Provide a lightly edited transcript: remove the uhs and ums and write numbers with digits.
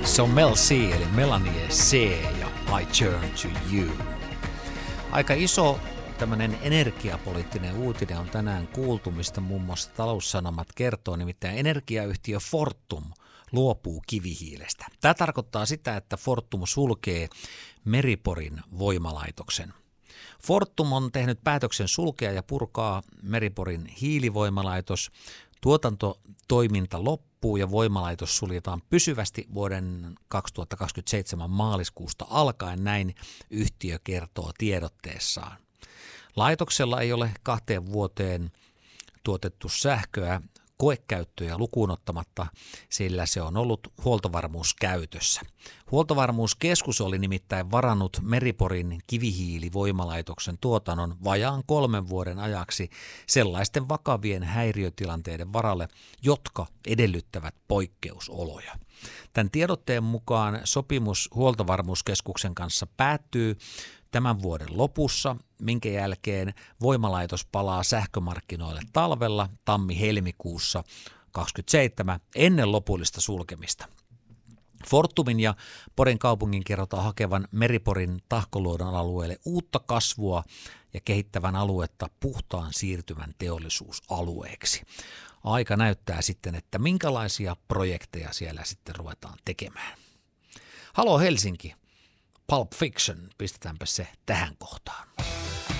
Se on Mel C, eli Melanie C ja I Turn to You. Aika iso tämmöinen energiapoliittinen uutinen on tänään kuultu, mistä muun muassa Taloussanomat kertoo, nimittäin energiayhtiö Fortum luopuu kivihiilestä. Tämä tarkoittaa sitä, että Fortum sulkee Meri-Porin voimalaitoksen. Fortum on tehnyt päätöksen sulkea ja purkaa Meri-Porin hiilivoimalaitos. Tuotantotoiminta loppuu ja voimalaitos suljetaan pysyvästi vuoden 2027 maaliskuusta alkaen, näin yhtiö kertoo tiedotteessaan. Laitoksella ei ole 2 vuoteen tuotettu sähköä koekäyttöjä lukuun ottamatta, sillä se on ollut huoltovarmuuskäytössä. Huoltovarmuuskeskus oli nimittäin varannut Meri-Porin kivihiilivoimalaitoksen tuotannon vajaan 3 vuoden ajaksi sellaisten vakavien häiriötilanteiden varalle, jotka edellyttävät poikkeusoloja. Tämän tiedotteen mukaan sopimus Huoltovarmuuskeskuksen kanssa päättyy tämän vuoden lopussa, minkä jälkeen voimalaitos palaa sähkömarkkinoille talvella tammi-helmikuussa 2027 ennen lopullista sulkemista. Fortumin ja Porin kaupungin kerrotaan hakevan Meri-Porin Tahkoluodon alueelle uutta kasvua ja kehittävän aluetta puhtaan siirtymän teollisuusalueeksi. Aika näyttää sitten, että minkälaisia projekteja siellä sitten ruvetaan tekemään. Halo Helsinki! Pulp Fiction, pistetäänpä se tähän kohtaan.